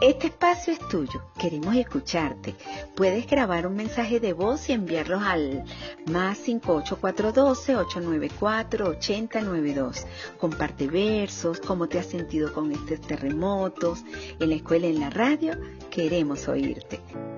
Este espacio es tuyo, queremos escucharte. Puedes grabar un mensaje de voz y enviarlos al +58412-894-8092. Comparte versos, cómo te has sentido con estos terremotos, en la escuela, en la radio, queremos oírte.